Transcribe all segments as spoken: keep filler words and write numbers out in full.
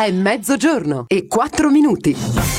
È mezzogiorno e quattro minuti.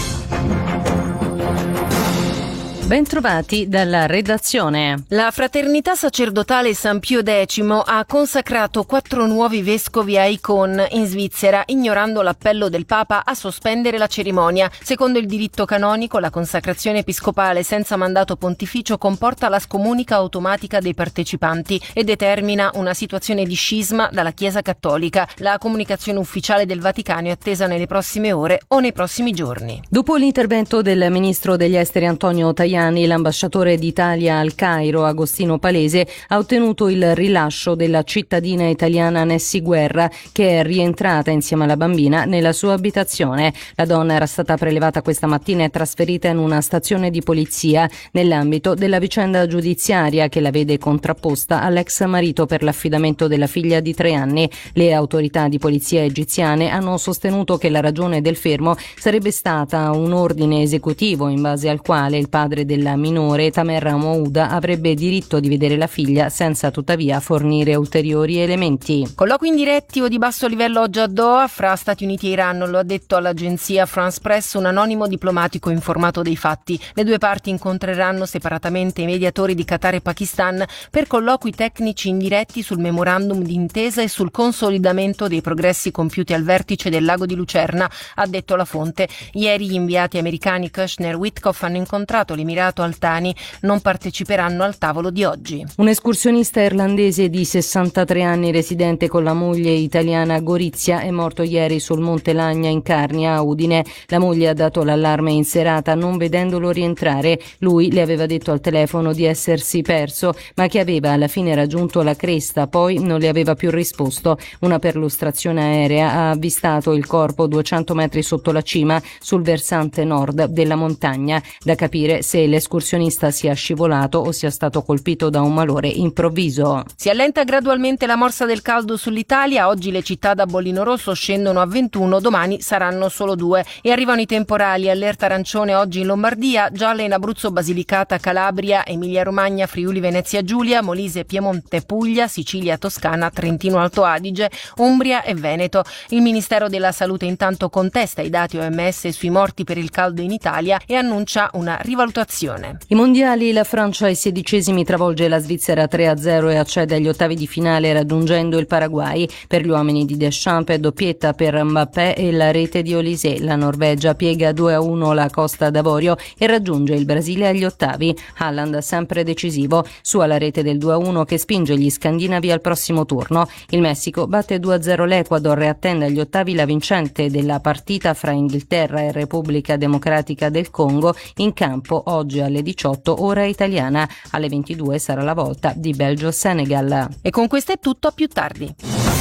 Bentrovati dalla redazione. La Fraternità Sacerdotale San Pio X ha consacrato quattro nuovi vescovi a Icon in Svizzera, ignorando l'appello del Papa a sospendere la cerimonia. Secondo il diritto canonico, la consacrazione episcopale senza mandato pontificio comporta la scomunica automatica dei partecipanti e determina una situazione di scisma dalla Chiesa Cattolica. La comunicazione ufficiale del Vaticano è attesa nelle prossime ore o nei prossimi giorni. Dopo l'intervento del ministro degli esteri Antonio Tajani, l'ambasciatore d'Italia al Cairo, Agostino Palese, ha ottenuto il rilascio della cittadina italiana Nessi Guerra, che è rientrata insieme alla bambina nella sua abitazione. La donna era stata prelevata questa mattina e trasferita in una stazione di polizia nell'ambito della vicenda giudiziaria che la vede contrapposta all'ex marito per l'affidamento della figlia di tre anni. Le autorità di polizia egiziane hanno sostenuto che la ragione del fermo sarebbe stata un ordine esecutivo in base al quale il padre della minore, Tamer Mouda, avrebbe diritto di vedere la figlia senza tuttavia fornire ulteriori elementi. Colloqui indiretti o di basso livello oggi a Doha fra Stati Uniti e Iran, lo ha detto all'agenzia France Press un anonimo diplomatico informato dei fatti. Le due parti incontreranno separatamente i mediatori di Qatar e Pakistan per colloqui tecnici indiretti sul memorandum d'intesa e sul consolidamento dei progressi compiuti al vertice del lago di Lucerna, ha detto la fonte. Ieri gli inviati americani Kushner e Witkoff hanno incontrato l'Emirato Altani, non parteciperanno al tavolo di oggi. Un escursionista irlandese di sessantatré anni, residente con la moglie italiana a Gorizia, è morto ieri sul Monte Lagna in Carnia, a Udine. La moglie ha dato l'allarme in serata non vedendolo rientrare. Lui le aveva detto al telefono di essersi perso, ma che aveva alla fine raggiunto la cresta, poi non le aveva più risposto. Una perlustrazione aerea ha avvistato il corpo duecento metri sotto la cima, sul versante nord della montagna. Da capire se l'escursionista sia scivolato o sia stato colpito da un malore improvviso. Si allenta gradualmente la morsa del caldo sull'Italia. Oggi le città da bollino rosso scendono a ventuno, domani saranno solo due. E arrivano i temporali. Allerta arancione oggi in Lombardia, gialla in Abruzzo, Basilicata, Calabria, Emilia Romagna, Friuli Venezia Giulia, Molise, Piemonte, Puglia, Sicilia, Toscana, Trentino Alto Adige, Umbria e Veneto. Il Ministero della Salute intanto contesta i dati O M S sui morti per il caldo in Italia e annuncia una rivalutazione. I mondiali, la Francia ai sedicesimi travolge la Svizzera tre a zero e accede agli ottavi di finale raggiungendo il Paraguay. Per gli uomini di Deschamps, doppietta per Mbappé e la rete di Olise. La Norvegia piega due a uno la Costa d'Avorio e raggiunge il Brasile agli ottavi. Haaland sempre decisivo, su alla rete del due a uno che spinge gli scandinavi al prossimo turno. Il Messico batte due a zero l'Ecuador e attende agli ottavi la vincente della partita fra Inghilterra e Repubblica Democratica del Congo, in campo oggi alle diciotto ora italiana. Alle ventidue sarà la volta di Belgio-Senegal. E con questo è tutto, a più tardi.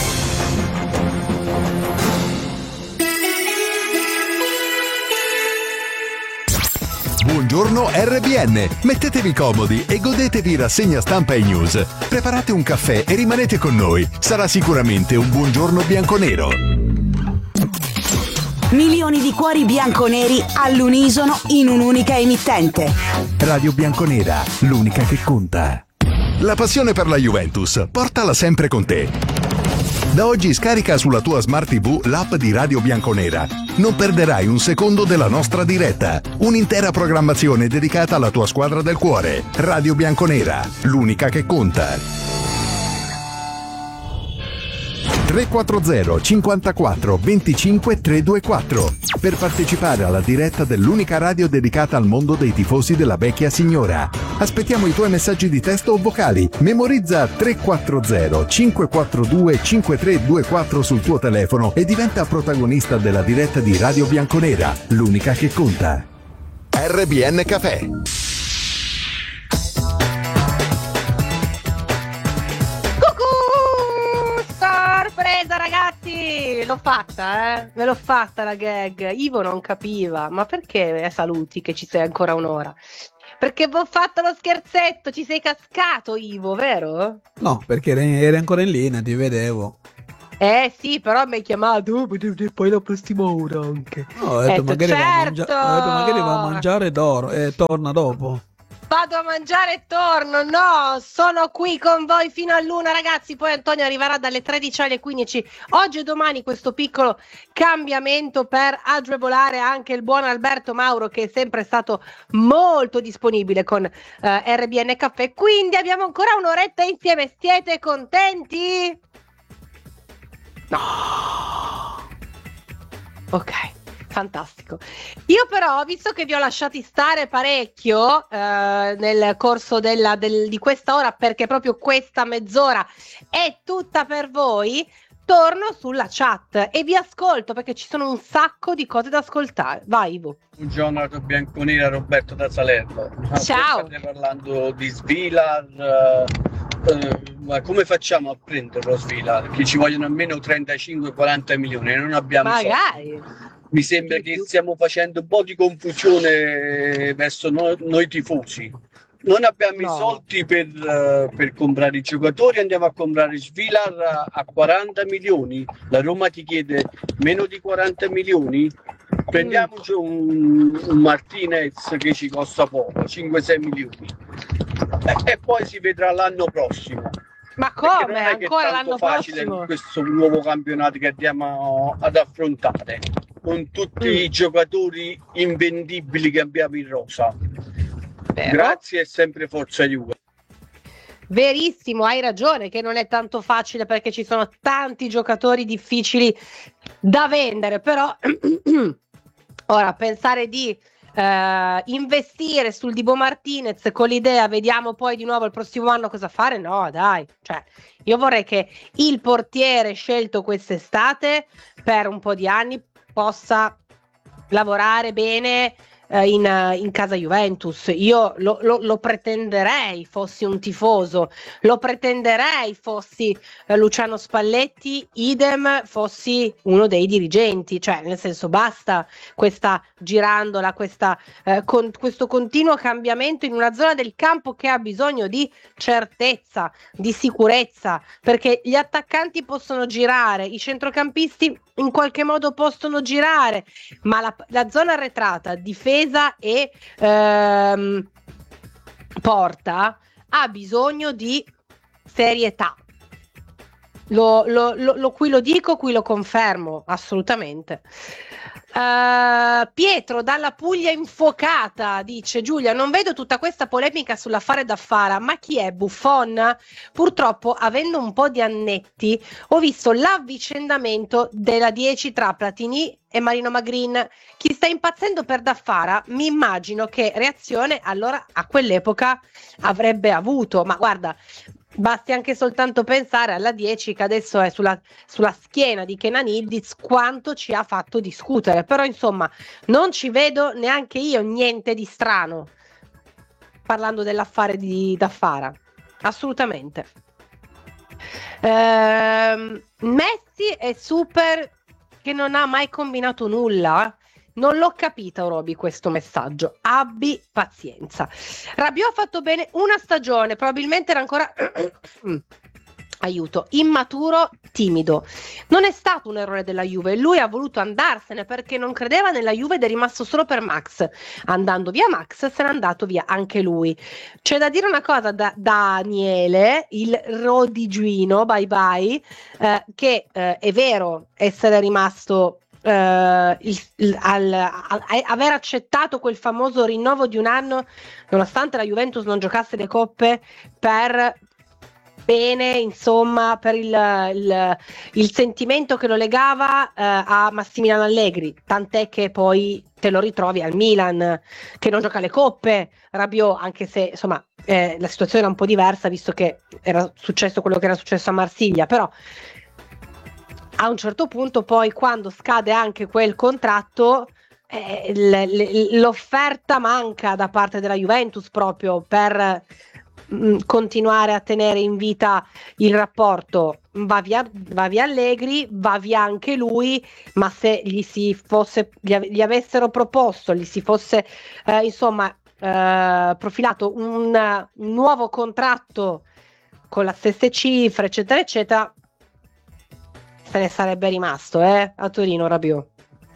Buongiorno R B N, mettetevi comodi e godetevi rassegna stampa e news. Preparate un caffè e rimanete con noi, sarà sicuramente un buongiorno bianconero. Milioni di cuori bianconeri all'unisono in un'unica emittente. Radio Bianconera, l'unica che conta. La passione per la Juventus, portala sempre con te. Da oggi scarica sulla tua Smart T V l'app di Radio Bianconera. Non perderai un secondo della nostra diretta. Un'intera programmazione dedicata alla tua squadra del cuore. Radio Bianconera, l'unica che conta. tre quattro zero cinquantaquattro venticinque trecentoventiquattro per partecipare alla diretta dell'unica radio dedicata al mondo dei tifosi della vecchia signora. Aspettiamo i tuoi messaggi di testo o vocali. Memorizza tre quattro zero cinque quattro due cinque tre due quattro sul tuo telefono e diventa protagonista della diretta di Radio Bianconera, l'unica che conta. R B N Café. Sorpresa ragazzi, l'ho fatta, eh? Me l'ho fatta la gag. Ivo non capiva, ma perché saluti che ci sei ancora un'ora? Perché vi ho fatto lo scherzetto, ci sei cascato Ivo, vero? No, perché eri ancora in linea, ti vedevo. Eh sì, però mi hai chiamato, poi la prossima ora anche. No, ho detto, Etto, magari, certo. va a mangia- ho detto magari va a mangiare d'oro e torna dopo. Vado a mangiare e torno. No, sono qui con voi fino all'una, ragazzi. Poi Antonio arriverà dalle tredici alle quindici. Oggi e domani questo piccolo cambiamento per agevolare anche il buon Alberto Mauro, che è sempre stato molto disponibile con eh, R B N Caffè. Quindi abbiamo ancora un'oretta insieme. Siete contenti? No. Ok. Fantastico. Io però, visto che vi ho lasciati stare parecchio eh, nel corso della, del, di questa ora, perché proprio questa mezz'ora è tutta per voi, torno sulla chat e vi ascolto perché ci sono un sacco di cose da ascoltare. Vai Ivo. Buongiorno Bianconera, Roberto da Salerno. Ciao. State parlando di Svilar, uh, uh, ma come facciamo a prenderlo Svilar? Che ci vogliono almeno trentacinque quaranta milioni, non abbiamo Magari. soldi. Mi sembra che stiamo facendo un po' di confusione verso noi, noi tifosi. Non abbiamo no. i soldi per, uh, per comprare i giocatori, andiamo a comprare Svilar a, a quaranta milioni. La Roma ti chiede meno di quaranta milioni. Prendiamoci un, un Martinez che ci costa poco, cinque sei milioni. E, e poi si vedrà l'anno prossimo. Ma come? Ancora l'anno facile prossimo? Questo nuovo campionato che andiamo ad affrontare con tutti mm. i giocatori invendibili che abbiamo in rosa. Vero? Grazie e sempre forza Juve. Verissimo, hai ragione che non è tanto facile perché ci sono tanti giocatori difficili da vendere, però ora pensare di Uh, investire sul Dibu Martinez con l'idea vediamo poi di nuovo il prossimo anno cosa fare, no dai, cioè io vorrei che il portiere scelto quest'estate per un po' di anni possa lavorare bene uh, in, uh, in casa Juventus. Io lo, lo, lo pretenderei fossi un tifoso, lo pretenderei fossi uh, Luciano Spalletti, idem fossi uno dei dirigenti, cioè nel senso basta questa girandola, questa, uh, con, questo continuo cambiamento in una zona del campo che ha bisogno di certezza, di sicurezza, perché gli attaccanti possono girare, i centrocampisti in qualche modo possono girare, ma la, la zona arretrata, difesa e ehm, porta ha bisogno di serietà. Lo, lo, lo, lo, qui lo dico, qui lo confermo, assolutamente. Uh, Pietro dalla Puglia infuocata dice: Giulia, non vedo tutta questa polemica sull'affare Daffara, ma chi è Buffon? Purtroppo, avendo un po' di annetti, ho visto l'avvicendamento della dieci tra Platini e Marino Magrin. Chi sta impazzendo per Daffara, mi immagino che reazione allora a quell'epoca avrebbe avuto, ma guarda, basti anche soltanto pensare alla dieci che adesso è sulla, sulla schiena di Kenan Yildiz, quanto ci ha fatto discutere, però insomma non ci vedo neanche io niente di strano parlando dell'affare di Daffara, assolutamente. ehm, Messi è super che non ha mai combinato nulla. Non l'ho capita, Roby, questo messaggio. Abbi pazienza. Rabiot ha fatto bene una stagione, probabilmente era ancora aiuto, immaturo, timido. Non è stato un errore della Juve, lui ha voluto andarsene perché non credeva nella Juve ed è rimasto solo per Max. Andando via Max, se n'è andato via anche lui. C'è da dire una cosa da Daniele, il Rodiguino, bye bye, eh, che eh, è vero essere rimasto Uh, il, il, al, al, aver accettato quel famoso rinnovo di un anno nonostante la Juventus non giocasse le coppe per bene, insomma, per il, il, il sentimento che lo legava uh, a Massimiliano Allegri, tant'è che poi te lo ritrovi al Milan che non gioca le coppe, Rabiot, anche se insomma eh, la situazione era un po' diversa visto che era successo quello che era successo a Marsiglia, però a un certo punto poi quando scade anche quel contratto eh, l- l- l'offerta manca da parte della Juventus proprio per mh, continuare a tenere in vita il rapporto. Va via, va via Allegri, va via anche lui, ma se gli si fosse gli, av- gli avessero proposto, gli si fosse eh, insomma eh, profilato un, un nuovo contratto con le stesse cifre eccetera eccetera, se ne sarebbe rimasto eh, a Torino Rabiot.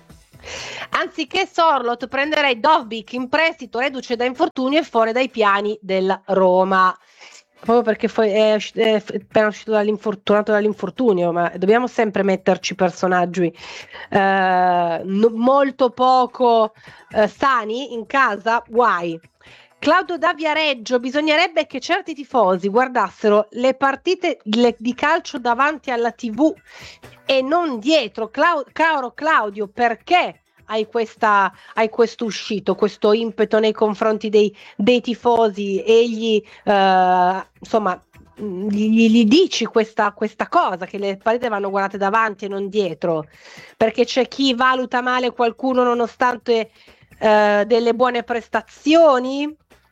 Anziché Sorloth prenderei Dovbyk in prestito, reduce da infortunio e fuori dai piani della Roma. Proprio perché poi è, è appena uscito dall'infortunato dall'infortunio, ma dobbiamo sempre metterci personaggi eh, no, molto poco eh, sani in casa, guai. Claudio da Viareggio, bisognerebbe che certi tifosi guardassero le partite le, di calcio davanti alla tivù e non dietro. Clau- caro Claudio, perché hai questa hai questo uscito, questo impeto nei confronti dei, dei tifosi e gli eh, insomma gli, gli dici questa, questa cosa, che le partite vanno guardate davanti e non dietro, perché c'è chi valuta male qualcuno nonostante eh, delle buone prestazioni?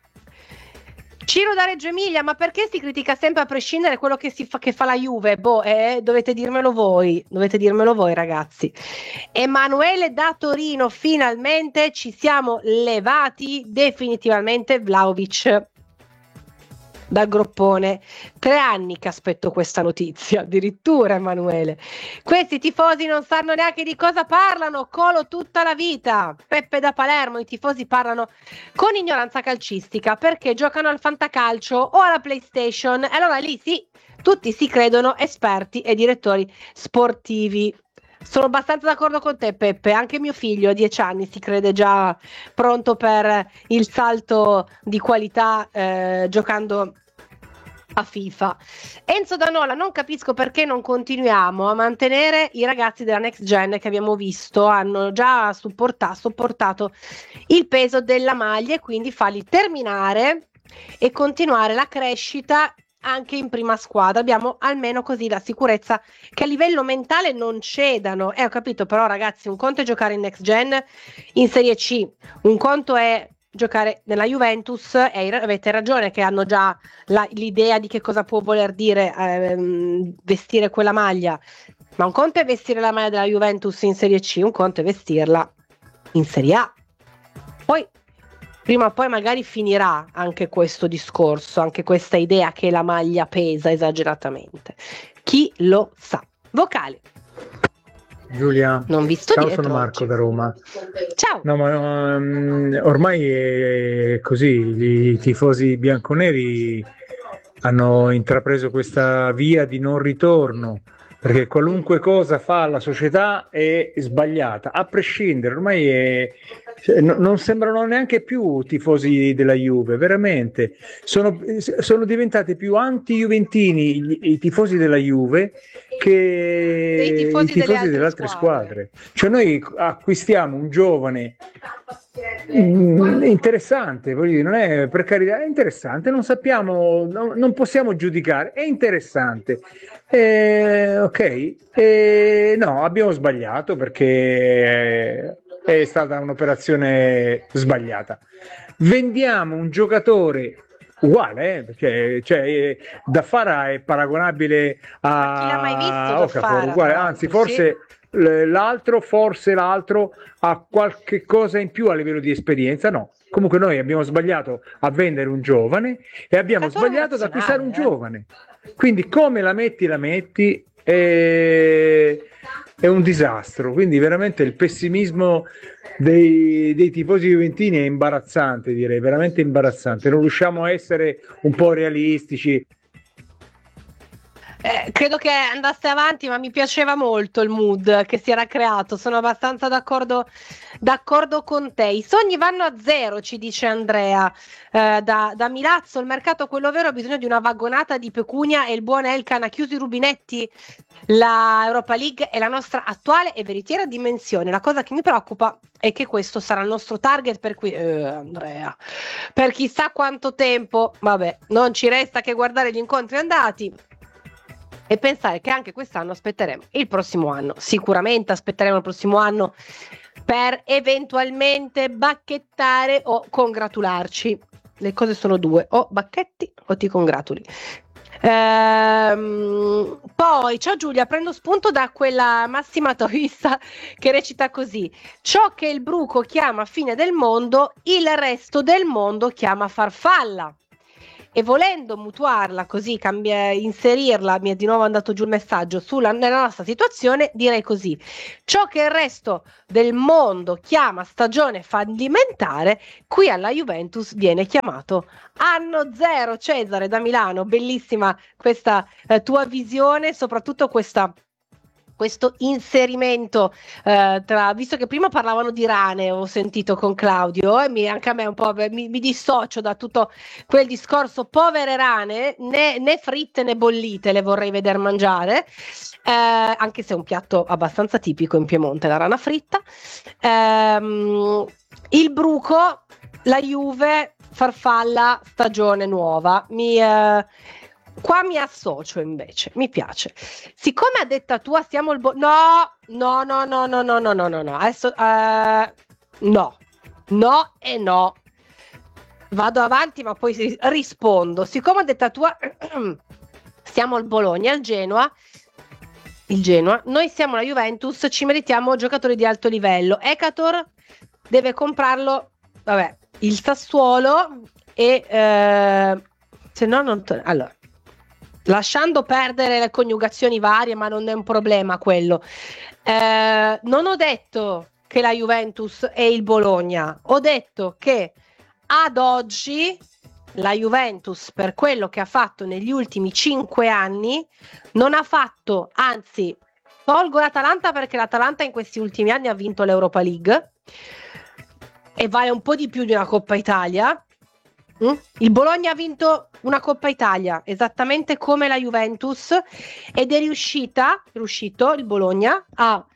Ciro da Reggio Emilia, ma perché si critica sempre a prescindere quello che, si fa, che fa la Juve? Boh, eh, dovete dirmelo voi, dovete dirmelo voi ragazzi. Emanuele da Torino, finalmente ci siamo levati definitivamente Vlahovic dal groppone. Tre anni che aspetto questa notizia, addirittura Emanuele. Questi tifosi non sanno neanche di cosa parlano, Colo tutta la vita. Peppe da Palermo, i tifosi parlano con ignoranza calcistica perché giocano al fantacalcio o alla PlayStation, e allora lì sì, tutti si credono esperti e direttori sportivi. Sono abbastanza d'accordo con te Peppe, anche mio figlio a dieci anni si crede già pronto per il salto di qualità eh, giocando a FIFA. Enzo Danola, non capisco perché non continuiamo a mantenere i ragazzi della Next Gen che abbiamo visto, hanno già supportato, sopportato il peso della maglia e quindi farli terminare e continuare la crescita anche in prima squadra. Abbiamo almeno così la sicurezza che a livello mentale non cedano. Eh, ho capito, però ragazzi, un conto è giocare in Next Gen in Serie C, un conto è giocare nella Juventus, e avete ragione che hanno già la, l'idea di che cosa può voler dire ehm, vestire quella maglia, ma un conto è vestire la maglia della Juventus in Serie C, un conto è vestirla in Serie A. Poi prima o poi magari finirà anche questo discorso, anche questa idea che la maglia pesa esageratamente. Chi lo sa? Vocale. Giulia, non vi sto ciao, dietro sono Marco oggi. da Roma. Ciao. No, ma um, ormai è così, i tifosi bianconeri hanno intrapreso questa via di non ritorno, perché qualunque cosa fa la società è sbagliata, a prescindere. Ormai è, no, non sembrano neanche più tifosi della Juve, veramente. Sono, sono diventati più anti-juventini i, i tifosi della Juve che Dei tifosi i tifosi delle altre delle altre squadre. squadre. Cioè noi acquistiamo un giovane mm, interessante, voglio dire, non è, per carità, è interessante, non sappiamo, no, non possiamo giudicare, è interessante. Eh, ok, eh, no, abbiamo sbagliato perché è stata un'operazione sbagliata. Vendiamo un giocatore uguale, eh, perché cioè, eh, Daffara è paragonabile a Ma chi l'ha mai visto Okafor, Daffara, uguale, tra anzi l'altro, forse l- l'altro forse l'altro ha qualche cosa in più a livello di esperienza. No, comunque noi abbiamo sbagliato a vendere un giovane e abbiamo Giocatore sbagliato ad acquistare un nazionale, eh. giovane, quindi come la metti la metti è, è un disastro. Quindi veramente il pessimismo dei, dei tifosi juventini è imbarazzante, direi, veramente imbarazzante. Non riusciamo a essere un po' realistici. Eh, credo che andasse avanti, ma mi piaceva molto il mood che si era creato. Sono abbastanza d'accordo, d'accordo con te. I sogni vanno a zero, ci dice Andrea eh, da, da Milazzo. Il mercato, quello vero, ha bisogno di una vagonata di pecunia e il buon Elkan ha chiuso i rubinetti. La Europa League è la nostra attuale e veritiera dimensione. La cosa che mi preoccupa è che questo sarà il nostro target per cui eh, Andrea, per chissà quanto tempo. Vabbè, non ci resta che guardare gli incontri andati e pensare che anche quest'anno aspetteremo il prossimo anno. Sicuramente aspetteremo il prossimo anno per eventualmente bacchettare o congratularci. Le cose sono due: o bacchetti o ti congratuli. Ehm, poi, ciao Giulia, prendo spunto da quella massima taoista che recita così: ciò che il bruco chiama fine del mondo, il resto del mondo chiama farfalla. e volendo mutuarla così, cambia, inserirla, mi è di nuovo andato giù il messaggio, sulla, nella nostra situazione, direi così: ciò che il resto del mondo chiama stagione fallimentare, qui alla Juventus viene chiamato anno zero. Cesare da Milano, bellissima questa eh, tua visione, soprattutto questa questo inserimento eh, tra, visto che prima parlavano di rane, ho sentito con Claudio, e mi, anche a me un po' mi, mi dissocio da tutto quel discorso, povere rane, né, né fritte né bollite le vorrei vedere mangiare, eh, anche se è un piatto abbastanza tipico in Piemonte, la rana fritta. Ehm, il bruco, la Juve, farfalla, stagione nuova, mi... Eh, qua mi associo invece, mi piace. Siccome a detta tua stiamo il bo- no, no, no, no, no, no, no, no, no, no, adesso uh, no, no e no. Vado avanti ma poi rispondo. Siccome a detta tua stiamo il Bologna, il Genoa, il Genoa, noi siamo la Juventus, ci meritiamo giocatori di alto livello. Ekator deve comprarlo, vabbè, il Sassuolo e eh, se no non to- allora lasciando perdere le coniugazioni varie, ma non è un problema quello. Eh, non ho detto che la Juventus è il Bologna, ho detto che ad oggi la Juventus, per quello che ha fatto negli ultimi cinque anni, non ha fatto, anzi, tolgo l'Atalanta perché l'Atalanta in questi ultimi anni ha vinto l'Europa League e vale un po' di più di una Coppa Italia. Mm? Il Bologna ha vinto una Coppa Italia esattamente come la Juventus ed è riuscita, riuscito il Bologna a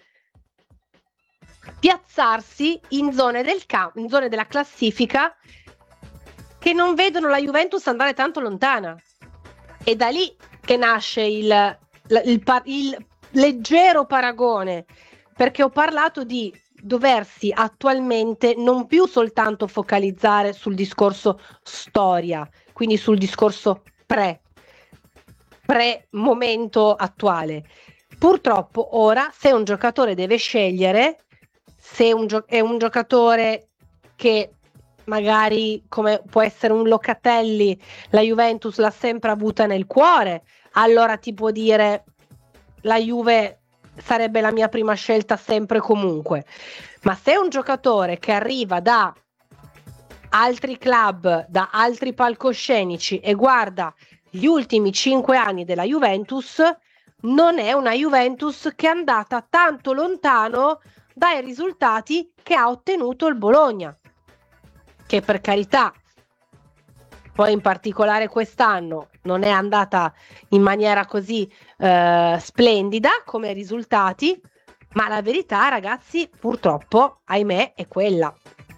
piazzarsi in zone del campo, in zone della classifica che non vedono la Juventus andare tanto lontana. È da lì che nasce il, il, il, il leggero paragone, perché ho parlato di doversi attualmente non più soltanto focalizzare sul discorso storia, quindi sul discorso pre, pre momento attuale. Purtroppo ora, se un giocatore deve scegliere, se un gio- è un giocatore che magari, come può essere un Locatelli, la Juventus l'ha sempre avuta nel cuore, allora ti può dire la Juve sarebbe la mia prima scelta sempre e comunque. Ma se è un giocatore che arriva da altri club, da altri palcoscenici e guarda gli ultimi cinque anni della Juventus, non è una Juventus che è andata tanto lontano dai risultati che ha ottenuto il Bologna, che per carità poi in particolare quest'anno non è andata in maniera così eh, splendida come risultati, ma la verità, ragazzi, purtroppo, ahimè, è quella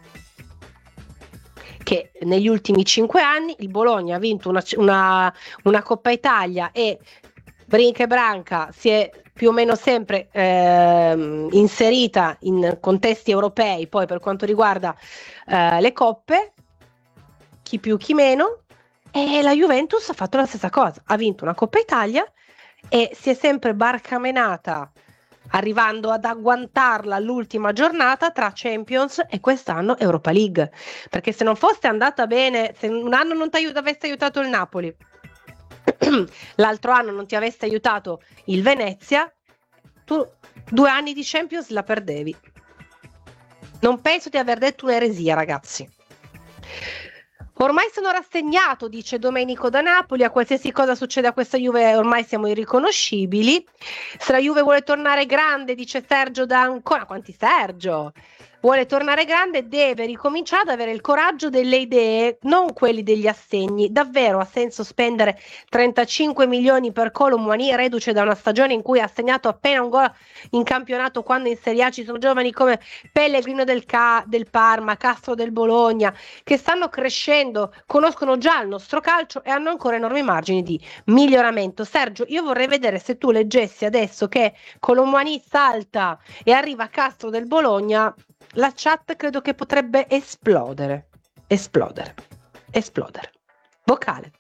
che negli ultimi cinque anni il Bologna ha vinto una, una, una Coppa Italia e Brinca e Branca si è più o meno sempre eh, inserita in contesti europei, poi per quanto riguarda eh, le coppe, chi più chi meno, e la Juventus ha fatto la stessa cosa, ha vinto una Coppa Italia e si è sempre barcamenata, arrivando ad agguantarla all'ultima giornata tra Champions e quest'anno Europa League, perché se non fosse andata bene, se un anno non ti aiut- avesse aiutato il Napoli, l'altro anno non ti avesse aiutato il Venezia, tu due anni di Champions la perdevi. Non penso di aver detto un'eresia, ragazzi. Ormai sono rassegnato, dice Domenico da Napoli, a qualsiasi cosa succede a questa Juve ormai siamo irriconoscibili. Se la Juve vuole tornare grande, dice Sergio da Ancona, quanti Sergio? Vuole tornare grande, deve ricominciare ad avere il coraggio delle idee, non quelli degli assegni. Davvero ha senso spendere trentacinque milioni per Kolo Muani, reduce da una stagione in cui ha segnato appena un gol in campionato, quando in Serie A ci sono giovani come Pellegrino del, Ca- del Parma, Castro del Bologna, che stanno crescendo, conoscono già il nostro calcio e hanno ancora enormi margini di miglioramento. Sergio, io vorrei vedere se tu leggessi adesso che Kolo Muani salta e arriva Castro del Bologna, la chat credo che potrebbe esplodere, esplodere, esplodere. Vocale.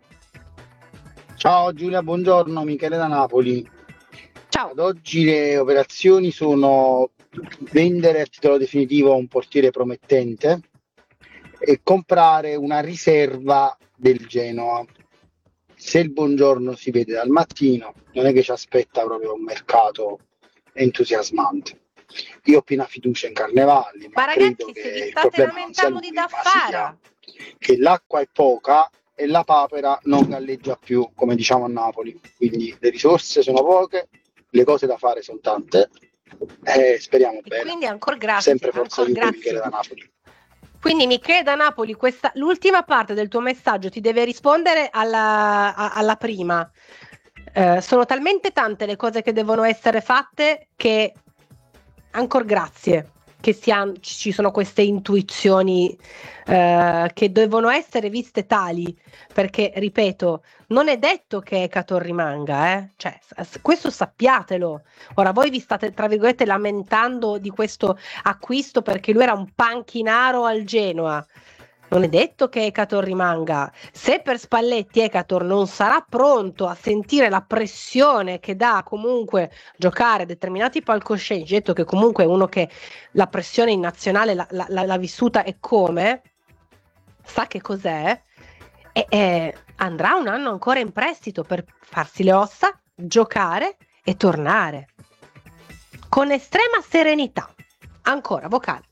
Ciao Giulia, buongiorno, Michele da Napoli. Ciao. Ad oggi le operazioni sono vendere a titolo definitivo un portiere promettente e comprare una riserva del Genoa. Se il Buongiorno si vede dal mattino, non è che ci aspetta proprio un mercato entusiasmante. Io ho piena fiducia in Carnevali, ma, Ma credo ragazzi, che se vi il state problema non sia lamentando lui, di ma Daffara, sia che l'acqua è poca e la papera non galleggia più, come diciamo a Napoli. Quindi le risorse sono poche, le cose da fare sono tante, e speriamo e bene. quindi ancora grazie, Sempre forza ancora Juve, Michele da grazie. Napoli. Quindi Michele da Napoli, questa, l'ultima parte del tuo messaggio ti deve rispondere alla, a- alla prima. Eh, sono talmente tante le cose che devono essere fatte che ancora grazie che sia- ci sono queste intuizioni eh, che devono essere viste tali, perché ripeto, non è detto che Hecaton rimanga, eh? Cioè, s- questo sappiatelo. Ora voi vi state tra virgolette lamentando di questo acquisto perché lui era un panchinaro al Genoa. Non è detto che Hecaton rimanga. Se per Spalletti Hecaton non sarà pronto a sentire la pressione che dà comunque giocare determinati palcoscenici, detto che comunque è uno che la pressione in nazionale l'ha, l'ha- l'ha vissuta e come, sa che cos'è, e, e andrà un anno ancora in prestito per farsi le ossa, giocare e tornare. Con estrema serenità. Ancora, vocale.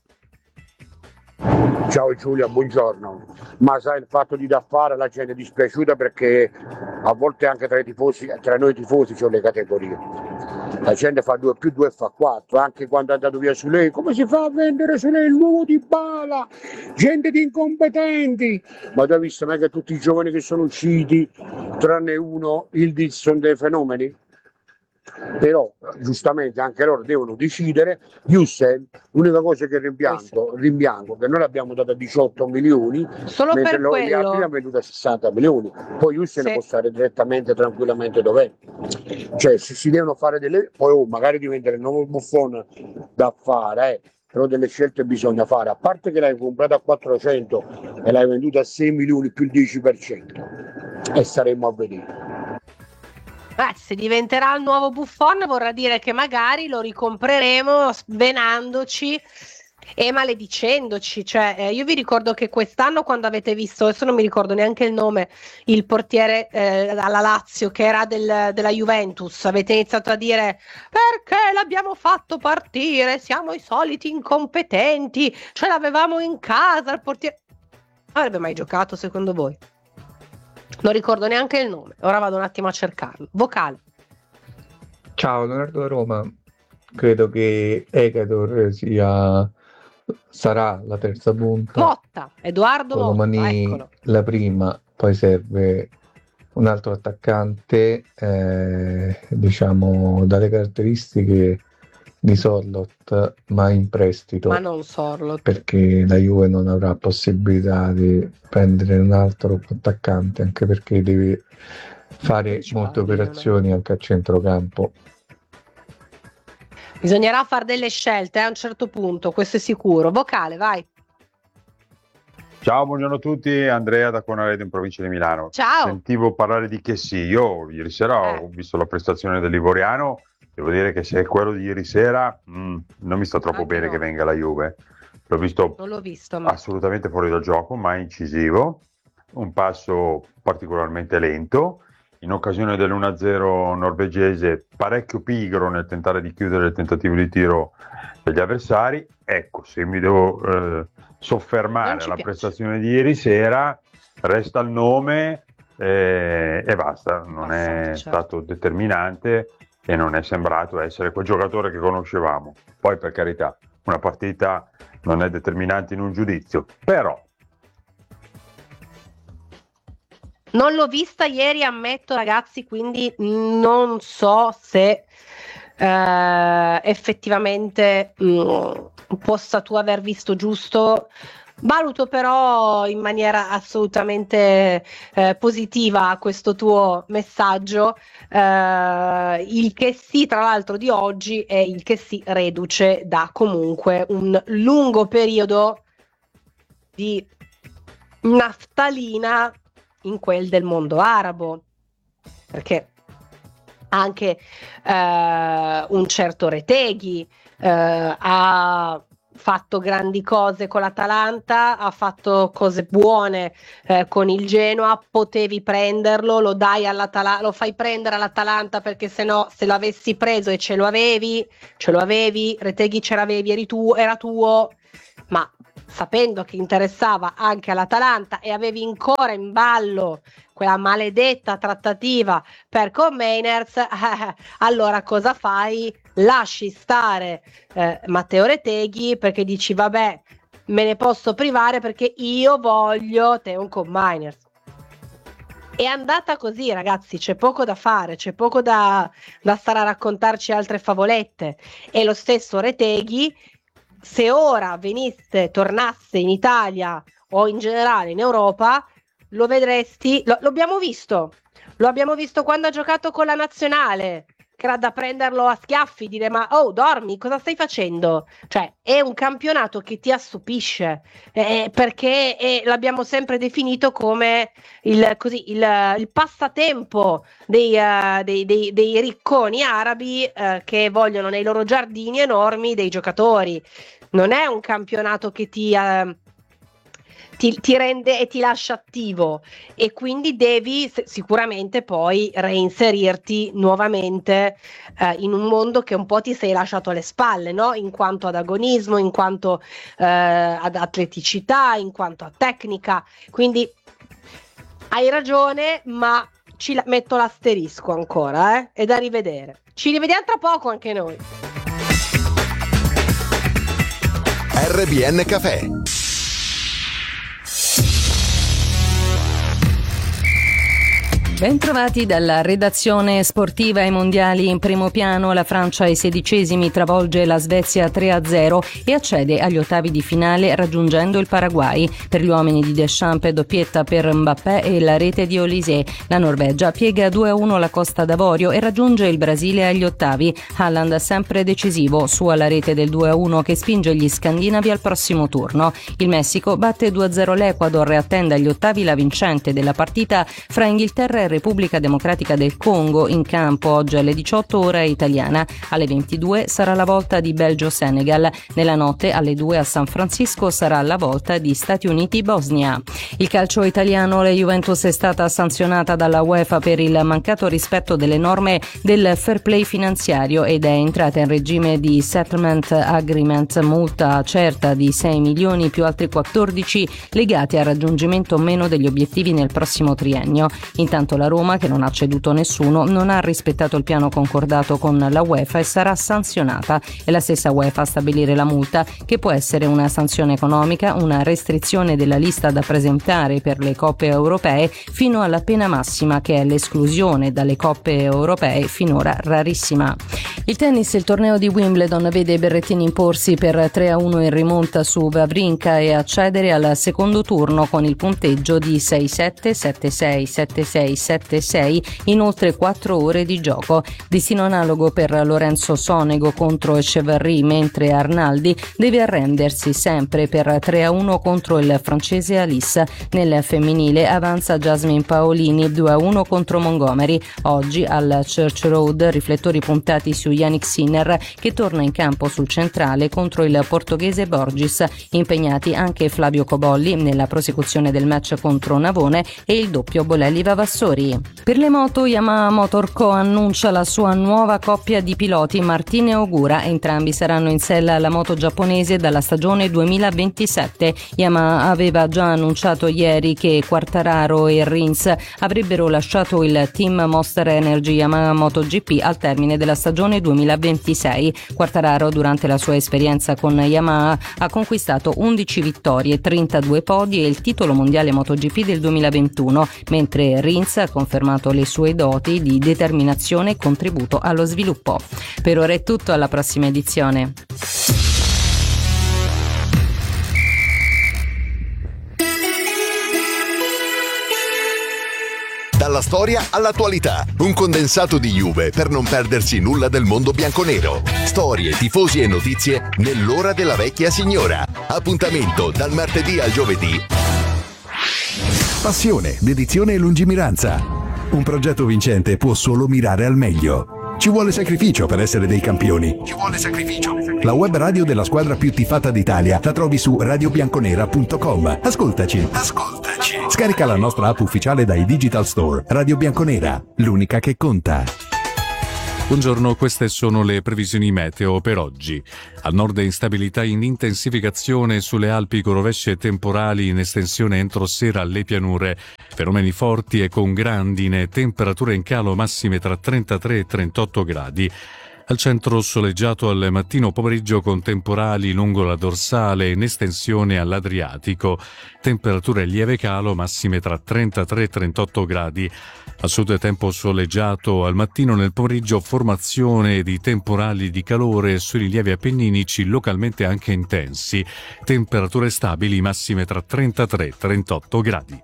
Ciao Giulia, buongiorno. Ma sai, il fatto di Daffara la gente è dispiaciuta perché a volte anche tra i tifosi, tra noi tifosi c'è le categorie. La gente fa due più due fa quattro, anche quando è andato via su lei. Come si fa a vendere su lei il nuovo Dybala? Gente di incompetenti. Ma tu hai visto mai che tutti i giovani che sono usciti, tranne uno, il sono dei fenomeni? Però giustamente anche loro devono decidere. Jussel, l'unica cosa che rimpianto, rimpiango che noi l'abbiamo data a diciotto milioni, Solo mentre per lo- gli altri quello. l'hanno venduto a sessanta milioni. Poi Jussel Sì. può stare direttamente tranquillamente dov'è, cioè se si devono fare delle, poi oh, magari diventa il nuovo Buffon da fare, eh. Però delle scelte bisogna fare, a parte che l'hai comprato a quattrocento e l'hai venduto a sei milioni più il dieci per cento, e saremo a vedere. Eh, se diventerà il nuovo Buffon vorrà dire che magari lo ricompreremo svenandoci e maledicendoci. Cioè, eh, io vi ricordo che quest'anno quando avete visto, adesso non mi ricordo neanche il nome, il portiere eh, alla Lazio che era del- della Juventus, avete iniziato a dire perché l'abbiamo fatto partire, siamo i soliti incompetenti, ce l'avevamo in casa il portiere. Avrebbe mai giocato secondo voi? Non ricordo neanche il nome, ora vado un attimo a cercarlo. Vocale. Ciao, Leonardo da Roma. Credo che Hecator sia sarà la terza punta, Motta, Edoardo Motta, Colomani eccolo. la prima, poi serve un altro attaccante, eh, diciamo dalle caratteristiche di Sorloth, ma in prestito, Ma non Sorloth. perché la Juve non avrà possibilità di prendere un altro attaccante, anche perché deve fare molte operazioni anche a centrocampo. Bisognerà fare delle scelte eh, a un certo punto, questo è sicuro. Vocale, vai. Ciao, buongiorno a tutti, Andrea da Conaredo in provincia di Milano. Ciao. Sentivo parlare di Chessy, io ieri sera Eh. ho visto la prestazione dell'Ivoriano, devo dire che se è quello di ieri sera mm, non mi sta troppo Anche bene no. che venga la Juve, l'ho visto Non l'ho visto, ma assolutamente fuori dal gioco, ma incisivo, un passo particolarmente lento, in occasione dell'uno a zero norvegese parecchio pigro nel tentare di chiudere il tentativo di tiro degli avversari. Ecco, se mi devo eh, soffermare Non ci alla piace. prestazione di ieri sera, resta il nome eh, e basta, non Basta, è certo. stato determinante e non è sembrato essere quel giocatore che conoscevamo. Poi per carità, una partita non è determinante in un giudizio, però non l'ho vista ieri, ammetto ragazzi, quindi non so se eh, effettivamente mh, possa tu aver visto giusto. Valuto però in maniera assolutamente eh, positiva questo tuo messaggio, eh, il che sì, tra l'altro di oggi è il che sì reduce da comunque un lungo periodo di naftalina in quel del mondo arabo, perché anche eh, un certo Retegui eh, ha fatto grandi cose con l'Atalanta, ha fatto cose buone eh, con il Genoa, potevi prenderlo, lo dai all'Atalanta, lo fai prendere all'Atalanta perché se no, se l'avessi preso e ce lo avevi, ce lo avevi, Retegui ce l'avevi, eri tu, era tuo, ma sapendo che interessava anche all'Atalanta e avevi ancora in ballo quella maledetta trattativa per Koemeiners, eh, allora cosa fai? Lasci stare eh, Matteo Retegui perché dici vabbè, me ne posso privare perché io voglio Theo Koemeiners. È andata così, ragazzi, c'è poco da fare, c'è poco da, da stare a raccontarci altre favolette. E lo stesso Retegui, se ora venisse, tornasse in Italia o in generale in Europa, lo vedresti, lo, lo abbiamo visto, lo abbiamo visto quando ha giocato con la nazionale, che era da prenderlo a schiaffi, dire ma oh dormi, cosa stai facendo? Cioè è un campionato che ti assopisce, eh, perché è, l'abbiamo sempre definito come il, così, il, il passatempo dei, uh, dei, dei, dei ricconi arabi uh, che vogliono nei loro giardini enormi dei giocatori. Non è un campionato che ti... Uh, Ti, ti rende e ti lascia attivo, e quindi devi sicuramente poi reinserirti nuovamente eh, in un mondo che un po' ti sei lasciato alle spalle, no? In quanto ad agonismo, in quanto eh, ad atleticità, in quanto a tecnica. Quindi hai ragione, ma ci la- metto l'asterisco ancora, eh? È da rivedere. Ci rivediamo tra poco anche noi. R B N Café. Bentrovati dalla redazione sportiva. Ai mondiali in primo piano, la Francia ai sedicesimi travolge la Svezia tre a zero e accede agli ottavi di finale raggiungendo il Paraguay. Per gli uomini di Deschamps, doppietta per Mbappé e la rete di Olise. La Norvegia piega due a uno la Costa d'Avorio e raggiunge il Brasile agli ottavi. Haaland sempre decisivo, su alla rete del due a uno che spinge gli scandinavi al prossimo turno. Il Messico batte due a zero l'Ecuador e attende agli ottavi la vincente della partita fra Inghilterra e Repubblica Democratica del Congo. In campo oggi alle diciotto ora italiana. Alle ventidue sarà la volta di Belgio-Senegal. Nella notte alle due a San Francisco sarà la volta di Stati Uniti-Bosnia. Il calcio italiano, la Juventus è stata sanzionata dalla UEFA per il mancato rispetto delle norme del fair play finanziario ed è entrata in regime di settlement agreement, multa certa di sei milioni più altri quattordici legati al raggiungimento o meno degli obiettivi nel prossimo triennio. Intanto la Roma, che non ha ceduto nessuno, non ha rispettato il piano concordato con la UEFA e sarà sanzionata. È la stessa UEFA a stabilire la multa, che può essere una sanzione economica, una restrizione della lista da presentare per le coppe europee, fino alla pena massima, che è l'esclusione dalle coppe europee, finora rarissima. Il tennis, il torneo di Wimbledon vede Berrettini imporsi per tre a uno in rimonta su Wawrinka e accedere al secondo turno con il punteggio di sei sette, sette sei, sette sei, sette sei in oltre quattro ore di gioco. Destino analogo per Lorenzo Sonego contro Echeverry, mentre Arnaldi deve arrendersi sempre per tre a uno contro il francese Alice. Nel femminile avanza Jasmine Paolini due a uno contro Montgomery. Oggi al Church Road riflettori puntati su Yannick Sinner, che torna in campo sul centrale contro il portoghese Borgis. Impegnati anche Flavio Cobolli nella prosecuzione del match contro Navone e il doppio Bolelli Vavassori. Per le moto, Yamaha Motor Co annuncia la sua nuova coppia di piloti, Martin e Ogura. Entrambi saranno in sella alla moto giapponese dalla stagione duemilaventisette. Yamaha aveva già annunciato ieri che Quartararo e Rins avrebbero lasciato il team Monster Energy Yamaha MotoGP al termine della stagione duemilaventisei. Quartararo, durante la sua esperienza con Yamaha, ha conquistato undici vittorie, trentadue podi e il titolo mondiale MotoGP del duemilaventuno, mentre Rins ha confermato le sue doti di determinazione e contributo allo sviluppo. Per ora è tutto, alla prossima edizione. Dalla storia all'attualità, un condensato di Juve per non perdersi nulla del mondo bianconero. Storie, tifosi e notizie nell'ora della vecchia signora. Appuntamento dal martedì al giovedì. Passione, dedizione e lungimiranza. Un progetto vincente può solo mirare al meglio. Ci vuole sacrificio per essere dei campioni. Ci vuole sacrificio. La web radio della squadra più tifata d'Italia la trovi su radio bianconera punto com. Ascoltaci. Ascoltaci. Scarica la nostra app ufficiale dai Digital Store. Radio Bianconera, l'unica che conta. Buongiorno, queste sono le previsioni meteo per oggi. Al nord instabilità in intensificazione sulle Alpi con rovesce temporali in estensione entro sera alle pianure. Fenomeni forti e con grandine, temperature in calo massime tra trentatré e trentotto gradi. Al centro soleggiato al mattino pomeriggio con temporali lungo la dorsale in estensione all'Adriatico. Temperature lieve calo massime tra trentatré e trentotto gradi. A sud tempo soleggiato al mattino, nel pomeriggio formazione di temporali di calore sui rilievi appenninici localmente anche intensi. Temperature stabili massime tra trentatré e trentotto gradi.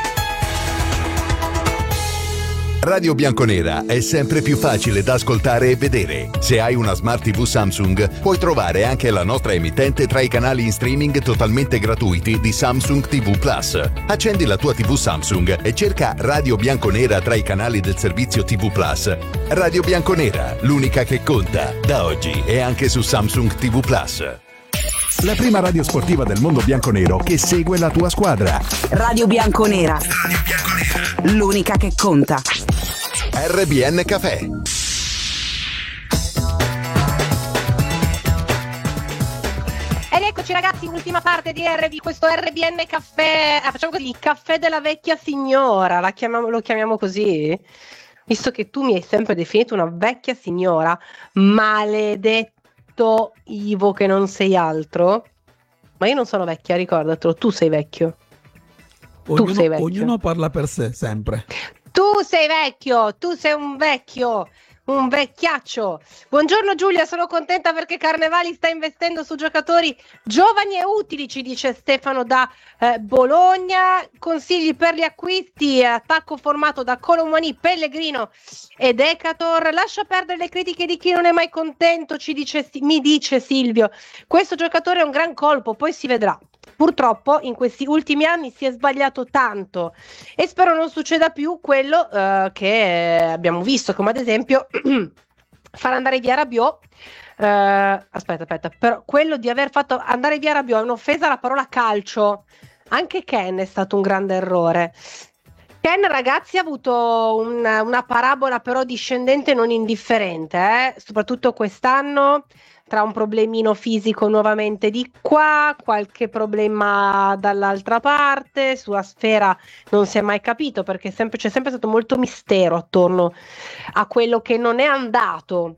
Radio Bianconera è sempre più facile da ascoltare e vedere. Se hai una Smart tivù Samsung, puoi trovare anche la nostra emittente tra i canali in streaming totalmente gratuiti di Samsung tivù Plus. Accendi la tua tivù Samsung e cerca Radio Bianconera tra i canali del servizio tivù Plus. Radio Bianconera, l'unica che conta, da oggi e anche su Samsung tivù Plus. La prima radio sportiva del mondo bianconero che segue la tua squadra. Radio Bianconera. Radio Bianconera. L'unica che conta. R B N Café. Ed eccoci ragazzi, ultima parte di R B, questo R B N Caffè, ah, facciamo così, il caffè della vecchia signora, la chiamiamo, lo chiamiamo così? Visto che tu mi hai sempre definito una vecchia signora, maledetto Ivo che non sei altro, ma io non sono vecchia, ricordatelo, tu sei vecchio. Ognuno, tu sei vecchio. Ognuno parla per sé, sempre. Tu sei vecchio, tu sei un vecchio, un vecchiaccio. Buongiorno Giulia, sono contenta perché Carnevali sta investendo su giocatori giovani e utili, ci dice Stefano da eh, Bologna. Consigli per gli acquisti, attacco formato da Colomani, Pellegrino e Decator. Lascia perdere le critiche di chi non è mai contento, ci dice, mi dice Silvio. Questo giocatore è un gran colpo, poi si vedrà. Purtroppo in questi ultimi anni si è sbagliato tanto e spero non succeda più quello uh, che abbiamo visto, come ad esempio far andare via Rabiot. Uh, aspetta, aspetta, però quello di aver fatto andare via Rabiot è un'offesa alla parola calcio. Anche Ken è stato un grande errore. Ken, ragazzi, ha avuto una, una parabola però discendente non indifferente, eh? Soprattutto quest'anno, tra un problemino fisico nuovamente di qua, qualche problema dall'altra parte, sulla sfera non si è mai capito perché sempre, c'è sempre stato molto mistero attorno a quello che non è andato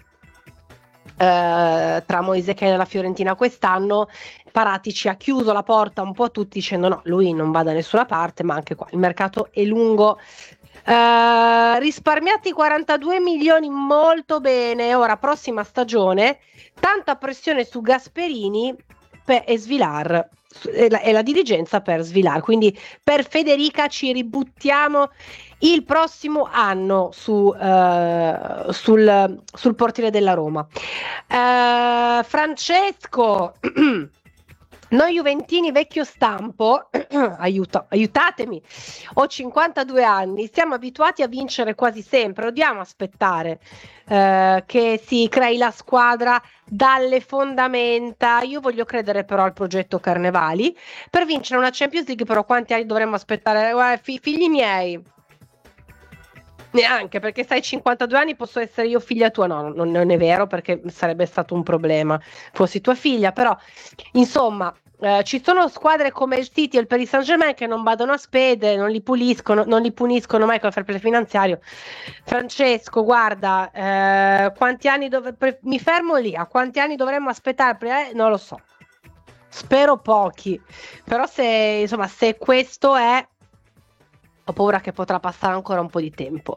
eh, tra Moise Kean e la Fiorentina quest'anno. Paratici ha chiuso la porta un po' a tutti dicendo no, lui non va da nessuna parte, ma anche qua il mercato è lungo. Uh, risparmiati quarantadue milioni, molto bene. Ora prossima stagione, tanta pressione su Gasperini per, e Svilar e la, e la dirigenza per Svilar, quindi per Federica ci ributtiamo il prossimo anno su, uh, sul, sul portiere della Roma. uh, Francesco noi juventini vecchio stampo, aiuto, aiutatemi, ho cinquantadue anni, siamo abituati a vincere quasi sempre, odiamo aspettare eh, che si crei la squadra dalle fondamenta. Io voglio credere però al progetto Carnevali, per vincere una Champions League però quanti anni dovremmo aspettare? Guarda, fi- figli miei, neanche, perché sai, cinquantadue anni posso essere io figlia tua, no, non, non è vero, perché sarebbe stato un problema fossi tua figlia, però insomma eh, ci sono squadre come il City e il Paris Saint-Germain che non badano a spede, non li puliscono, non li puniscono mai con il fair play finanziario. Francesco, guarda, eh, quanti anni dov- pre- mi fermo lì, a quanti anni dovremmo aspettare? Eh, non lo so, spero pochi, però se insomma se questo è, ho paura che potrà passare ancora un po' di tempo.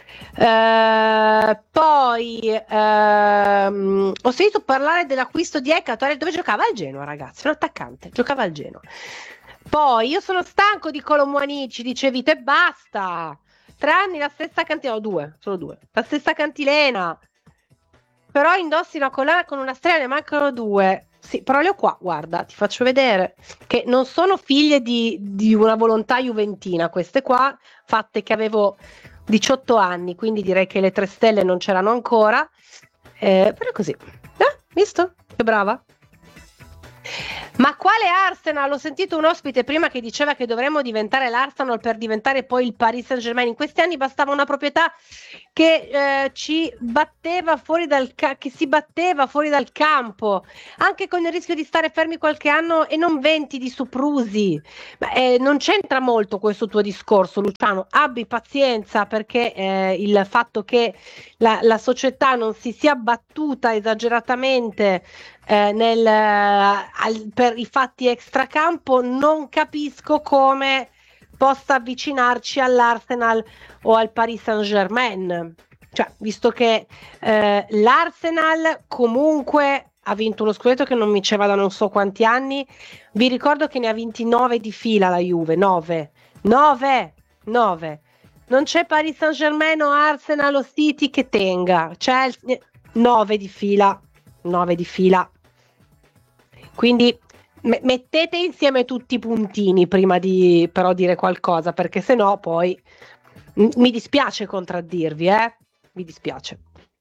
Uh, poi uh, ho sentito parlare dell'acquisto di Ekator, dove giocava al Genoa, ragazzi, un attaccante, giocava al Genoa. Poi io sono stanco di Colomboani, ci dice Vito, e basta. Tre anni la stessa cantilena, o due, solo due, la stessa cantilena. Però indossi una collana con una stella, ne mancano due. Sì, però le ho qua, guarda, ti faccio vedere che non sono figlie di, di una volontà juventina, queste qua, fatte che avevo diciotto anni, quindi direi che le tre stelle non c'erano ancora, eh, però così, eh, visto? Che brava. Ma quale Arsenal? Ho sentito un ospite prima che diceva che dovremmo diventare l'Arsenal per diventare poi il Paris Saint-Germain. In questi anni bastava una proprietà che eh, ci batteva fuori dal ca- che si batteva fuori dal campo, anche con il rischio di stare fermi qualche anno e non venti di soprusi. Ma eh, non c'entra molto questo tuo discorso, Luciano. Abbi pazienza, perché eh, il fatto che la, la società non si sia battuta esageratamente Eh, nel, al, per i fatti extracampo, non capisco come possa avvicinarci all'Arsenal o al Paris Saint-Germain, cioè, visto che eh, l'Arsenal comunque ha vinto uno scudetto che non vinceva da non so quanti anni. Vi ricordo che ne ha vinti nove di fila la Juve, nove, nove, nove. Non c'è Paris Saint-Germain o Arsenal o City che tenga, c'è nove di fila, nove di fila. Quindi me- mettete insieme tutti i puntini prima di però dire qualcosa, perché sennò poi m- mi dispiace contraddirvi, eh? Mi dispiace.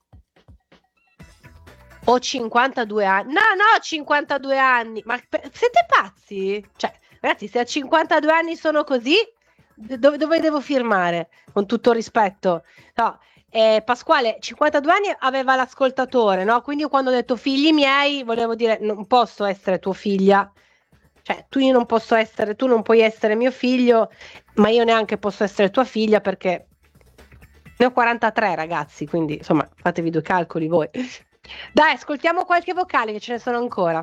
Ho cinquantadue anni. No, no, cinquantadue anni. Ma pe- siete pazzi? Cioè, ragazzi, se a cinquantadue anni sono così, dove, dove devo firmare? Con tutto rispetto. No. Eh, Pasquale, cinquantadue anni aveva l'ascoltatore, no? Quindi io quando ho detto figli miei, volevo dire non posso essere tua figlia, cioè tu io non posso essere, tu non puoi essere mio figlio, ma io neanche posso essere tua figlia, perché ne ho quarantatré, ragazzi, quindi insomma fatevi due calcoli voi. Dai, ascoltiamo qualche vocale, che ce ne sono ancora.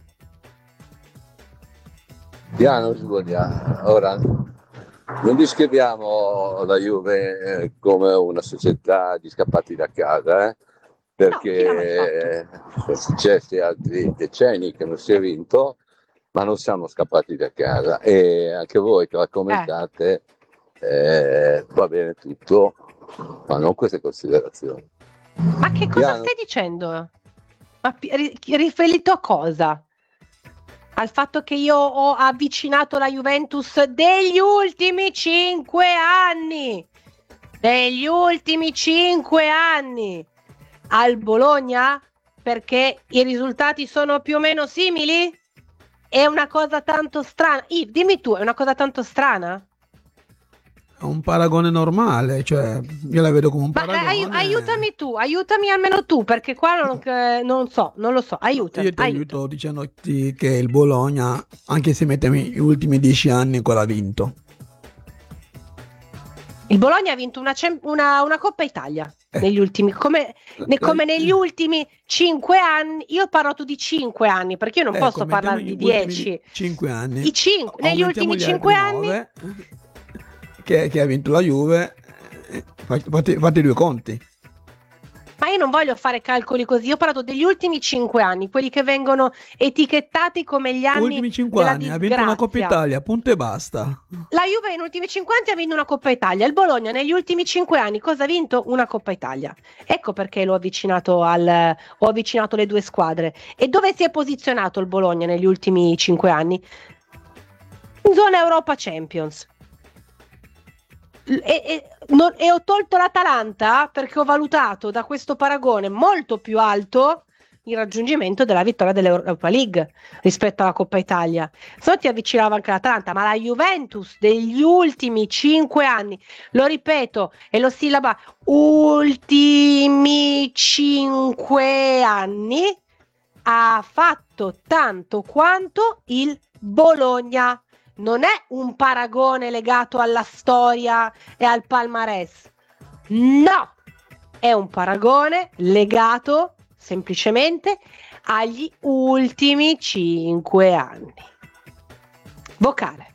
Piano, Giulia, ora non descriviamo la Juve eh, come una società di scappati da casa, eh? Perché no, sono successi altri decenni che non si è vinto, ma non siamo scappati da casa, e anche voi che la commentate eh. Eh, va bene tutto, ma non queste considerazioni. Ma che cosa Piano. Stai dicendo? Ma riferito a cosa? Al fatto che io ho avvicinato la Juventus degli ultimi cinque anni, degli ultimi cinque anni al Bologna, perché i risultati sono più o meno simili? È una cosa tanto strana. Yves, dimmi tu, è una cosa tanto strana? È un paragone normale, cioè io la vedo come un Ma paragone. Ai- aiutami tu, aiutami almeno tu, perché qua non, eh, non so, non lo so, aiutami. Io ti aiuto. aiuto dicendoti che il Bologna, anche se mettiamo gli ultimi dieci anni, quello ha vinto. Il Bologna ha vinto una, una, una Coppa Italia eh. negli ultimi, come, ne, come negli ultimi cinque anni. Io ho parlato di cinque anni, perché io non ecco, posso parlare di dieci. cinque anni. I cinque, negli ultimi cinque anni. nove, che, che ha vinto la Juve, fate, fate due conti. Ma io non voglio fare calcoli così, io ho parlato degli ultimi cinque anni, quelli che vengono etichettati come gli anni ultimi cinque anni, disgrazia. Ha vinto una Coppa Italia, punto e basta. La Juve negli ultimi cinque anni ha vinto una Coppa Italia, il Bologna negli ultimi cinque anni cosa ha vinto? Una Coppa Italia. Ecco perché l'ho avvicinato al, ho avvicinato le due squadre. E dove si è posizionato il Bologna negli ultimi cinque anni? In zona Europa Champions. E, e, non, e ho tolto l'Atalanta perché ho valutato da questo paragone molto più alto il raggiungimento della vittoria dell'Europa League rispetto alla Coppa Italia. Se no ti avvicinava anche l'Atalanta, ma la Juventus degli ultimi cinque anni, lo ripeto e lo sillaba, ultimi cinque anni, ha fatto tanto quanto il Bologna. Non è un paragone legato alla storia e al palmarès, no, è un paragone legato semplicemente agli ultimi cinque anni. Vocale.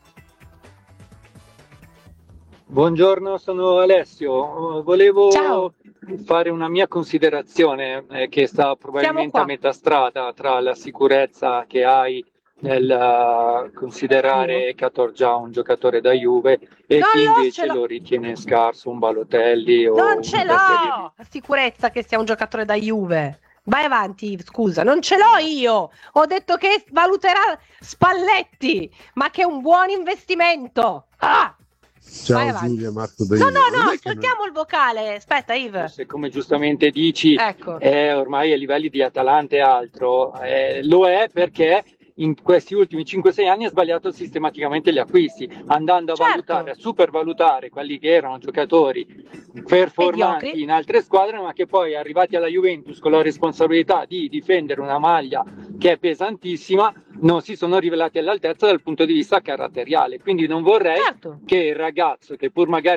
Buongiorno, sono Alessio. Volevo Ciao. fare una mia considerazione eh, che sta probabilmente a metà strada tra la sicurezza che hai nel uh, considerare Catorgia un giocatore da Juve e non chi lo, invece lo ritiene scarso, un Balotelli o non un ce l'ho la sicurezza che sia un giocatore da Juve. Vai avanti, scusa, non ce l'ho io. Ho detto che valuterà Spalletti, ma che è un buon investimento. Ah! Ciao Vai avanti. Giulia, Marco da No, Ivo. no, no, Non è che ascoltiamo il vocale. Aspetta, Yves. Se come giustamente dici, Ecco. è ormai a livelli di Atalanta e altro, eh, lo è perché in questi ultimi cinque sei anni ha sbagliato sistematicamente gli acquisti, andando a Certo. valutare, a supervalutare quelli che erano giocatori performanti Mediocri. in altre squadre, ma che poi arrivati alla Juventus con la responsabilità di difendere una maglia che è pesantissima, non si sono rivelati all'altezza dal punto di vista caratteriale. Quindi non vorrei Certo. che il ragazzo, che pur magari